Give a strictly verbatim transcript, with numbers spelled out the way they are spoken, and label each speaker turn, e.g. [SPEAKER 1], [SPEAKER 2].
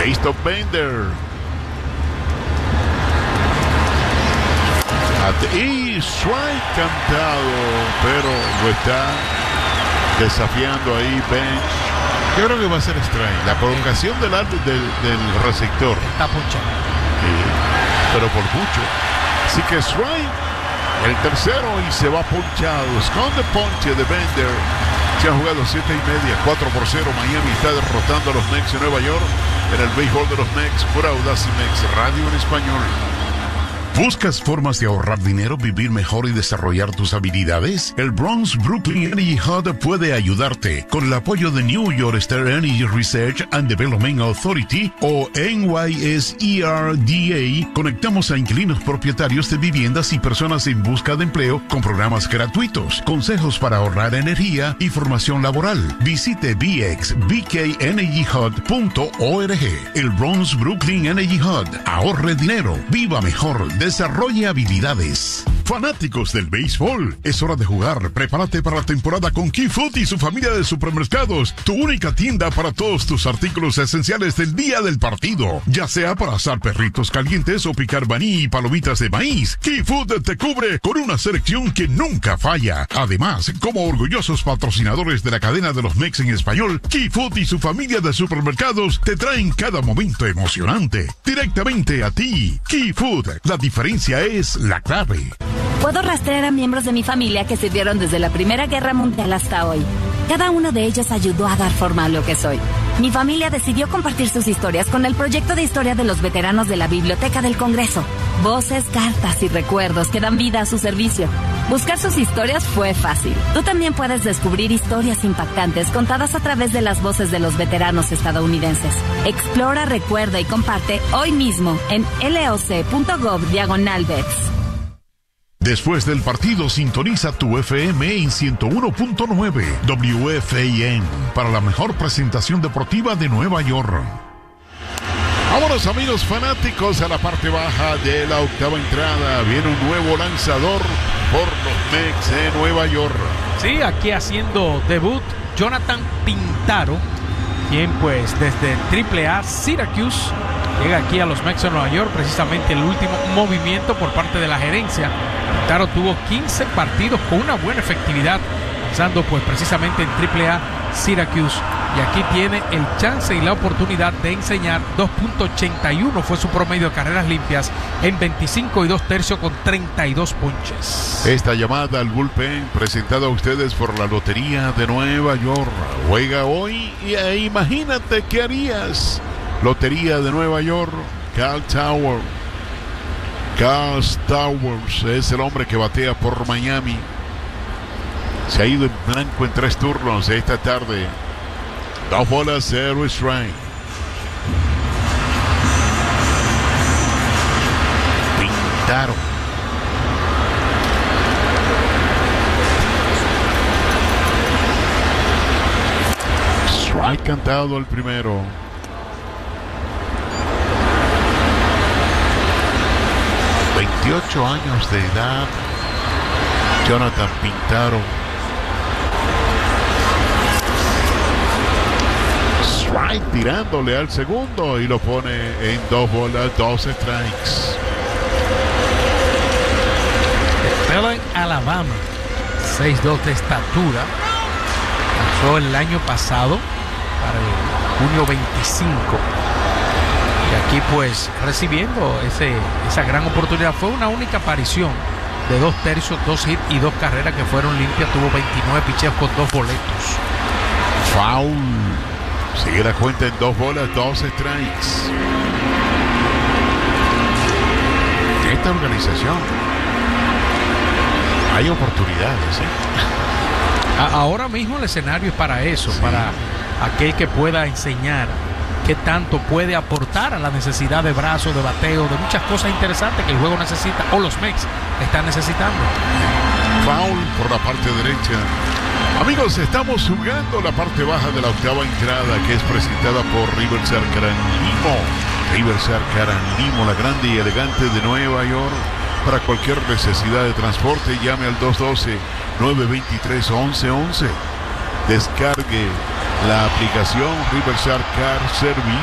[SPEAKER 1] Taste of Bender. Y strike cantado, pero lo está desafiando ahí Bench. Yo creo que va a ser strike. La provocación del, del, del receptor.
[SPEAKER 2] Está ponchado.
[SPEAKER 1] Sí, pero por mucho. Así que strike, el tercero y se va ponchado. Esconde ponche de Bender. Se han jugado siete y media, cuatro por cero. Miami está derrotando a los Mets de Nueva York en el béisbol de los Mets por Audacy Mex Radio en español.
[SPEAKER 3] ¿Buscas formas de ahorrar dinero, vivir mejor y desarrollar tus habilidades? El Bronx Brooklyn Energy Hub puede ayudarte. Con el apoyo de New York State Energy Research and Development Authority o N Y S E R D A, conectamos a inquilinos propietarios de viviendas y personas en busca de empleo con programas gratuitos, consejos para ahorrar energía y formación laboral. Visite b x b k energy hub punto org. El Bronx Brooklyn Energy Hub. Ahorre dinero, viva mejor, desarrolle habilidades. Fanáticos del béisbol, es hora de jugar. Prepárate para la temporada con Key Food y su familia de supermercados, tu única tienda para todos tus artículos esenciales del día del partido. Ya sea para asar perritos calientes o picar maní y palomitas de maíz, Key Food te cubre con una selección que nunca falla. Además, como orgullosos patrocinadores de la cadena de los Mex en español, Key Food y su familia de supermercados te traen cada momento emocionante directamente a ti. Key Food, la diferencia es la clave.
[SPEAKER 4] Puedo rastrear a miembros de mi familia que sirvieron desde la Primera Guerra Mundial hasta hoy. Cada uno de ellos ayudó a dar forma a lo que soy. Mi familia decidió compartir sus historias con el proyecto de historia de los veteranos de la Biblioteca del Congreso. Voces, cartas y recuerdos que dan vida a su servicio. Buscar sus historias fue fácil. Tú también puedes descubrir historias impactantes contadas a través de las voces de los veteranos estadounidenses. Explora, recuerda y comparte hoy mismo en loc.gov diagonal vets.
[SPEAKER 3] Después del partido, sintoniza tu F M en ciento uno punto nueve W F A N para la mejor presentación deportiva de Nueva York.
[SPEAKER 1] Vámonos, amigos fanáticos, a la parte baja de la octava entrada. Viene un nuevo lanzador por los Mets de Nueva York.
[SPEAKER 2] Sí, aquí haciendo debut Jonathan Pintaro, quien pues desde triple A Syracuse llega aquí a los Mets de Nueva York, precisamente el último movimiento por parte de la gerencia. Pintaro tuvo quince partidos con una buena efectividad, lanzando pues precisamente en triple A Syracuse, y aquí tiene el chance y la oportunidad de enseñar. Dos punto ochenta y uno fue su promedio de carreras limpias en veinticinco y dos tercios con treinta y dos ponches.
[SPEAKER 1] Esta llamada al bullpen presentada a ustedes por la Lotería de Nueva York. Juega hoy y eh, imagínate qué harías. Lotería de Nueva York, Carl Tower. Carl Towers es el hombre que batea por Miami. Se ha ido en blanco en tres turnos esta tarde. Dos bolas, cero strike. Pintaro. Strike cantado el primero. veintiocho años de edad, Jonathan Pintaro. Strike tirándole al segundo y lo pone en dos bolas, dos strikes.
[SPEAKER 2] Spelling, Alabama, seis dos de estatura. Lanzó el año pasado para el junio veinticinco. Y aquí pues recibiendo ese, esa gran oportunidad. Fue una única aparición de dos tercios, dos hits y dos carreras que fueron limpias. Tuvo veintinueve picheos con dos boletos.
[SPEAKER 1] Foul. Sigue la cuenta en dos bolas, dos strikes. Esta organización hay oportunidades, ¿eh?
[SPEAKER 2] A, ahora mismo el escenario es para eso, sí. Para aquel que pueda enseñar qué tanto puede aportar a la necesidad de brazos, de bateo, de muchas cosas interesantes que el juego necesita, o los Mets están necesitando.
[SPEAKER 1] Foul por la parte derecha. Amigos, estamos jugando la parte baja de la octava entrada, que es presentada por Riverside Caranimo. Riverside Caranimo, la grande y elegante de Nueva York. Para cualquier necesidad de transporte, llame al dos uno dos, nueve dos tres, once once. Descargue la aplicación Riverside Car Service